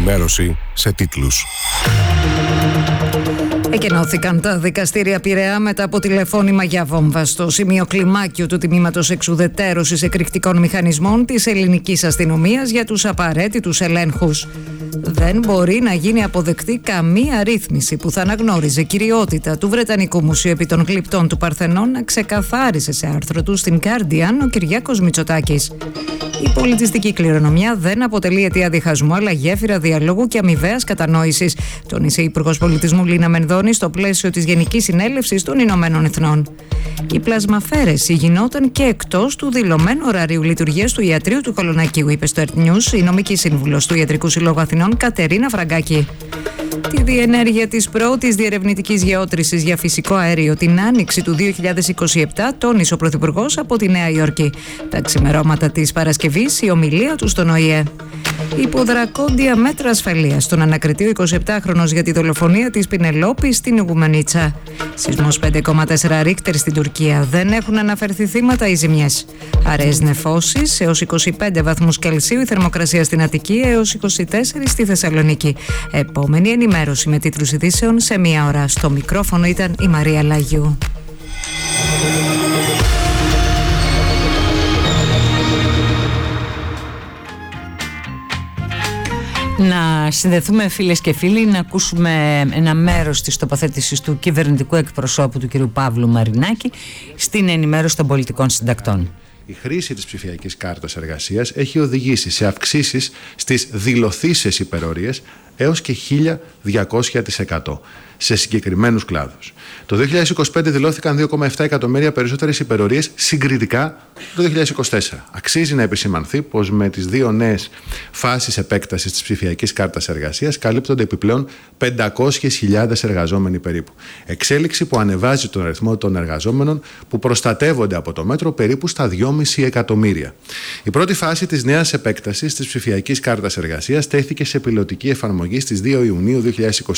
Ενημέρωση σε τίτλους. Εκενώθηκαν τα δικαστήρια Πειραιά μετά από τηλεφώνημα για βόμβα στο σημείο κλιμάκιο του τμήματος εξουδετέρωσης εκρηκτικών μηχανισμών της ελληνικής αστυνομίας για τους απαραίτητους ελέγχους. Δεν μπορεί να γίνει αποδεκτή καμία ρύθμιση που θα αναγνώριζε κυριότητα του Βρετανικού Μουσείου επί των γλυπτών του Παρθενώνα, ξεκαθάρισε σε άρθρο του στην Guardian ο Κυριάκος Μητσοτάκης. Η πολιτιστική κληρονομιά δεν αποτελεί αιτία διχασμού, αλλά γέφυρα διαλόγου και αμοιβαίας κατανόησης, τόνισε η Υπουργός Πολιτισμού Λίνα Μενδώνη στο πλαίσιο της Γενικής Συνέλευσης των Ηνωμένων Εθνών. Η πλασμαφαίρεση γινόταν και εκτός του δηλωμένου ωραρίου λειτουργίας του Ιατρείου του Κολονακίου, είπε στο Earth News η νομική σύμβουλος του Ιατρικού Συλλόγου Αθηνών Κατερίνα Φραγκάκη. Τη διενέργεια της πρώτης διερευνητικής γεώτρησης για φυσικό αέριο την άνοιξη του 2027 τόνισε ο Πρωθυπουργός από τη Νέα Υόρκη. Τα ξημερώματα της Παρασκευής η ομιλία του στον ΟΗΕ. Υποδρακόντια μέτρα ασφαλείας στον ανακριτή ο 27χρονος για τη δολοφονία της Πινελόπης στην Ουγουμανίτσα. Σεισμός 5,4 Ρίκτερ στην Τουρκία. Δεν έχουν αναφερθεί θύματα ή ζημιές. Αραιές νεφώσεις έως 25 βαθμούς Κελσίου, η θερμοκρασία στην Αττική έως 24 στη Θεσσαλονίκη. Επόμενη ενημέρωση με τίτλους ειδήσεων σε μία ώρα. Στο μικρόφωνο ήταν η Μαρία Λαγιού. Να συνδεθούμε φίλες και φίλοι, να ακούσουμε ένα μέρος της τοποθέτησης του κυβερνητικού εκπροσώπου του κ. Παύλου Μαρινάκη στην ενημέρωση των πολιτικών συντακτών. Η χρήση της ψηφιακής κάρτας εργασίας έχει οδηγήσει σε αυξήσεις στις δηλωθήσεις υπερορίες έως και 1.200% σε συγκεκριμένους κλάδους. Το 2025 δηλώθηκαν 2,7 εκατομμύρια περισσότερες υπερορίες συγκριτικά το 2024. Αξίζει να επισημανθεί πως με τις δύο νέες φάσεις επέκτασης της ψηφιακής κάρτας εργασίας καλύπτονται επιπλέον 500.000 εργαζόμενοι περίπου. Εξέλιξη που ανεβάζει τον αριθμό των εργαζόμενων που προστατεύονται από το μέτρο περίπου στα 2,5 εκατομμύρια. Η πρώτη φάση της νέας επέκτασης της ψηφιακής κάρτας εργασίας τέθηκε σε πιλωτική εφαρμογή στις 2 Ιουνίου 2021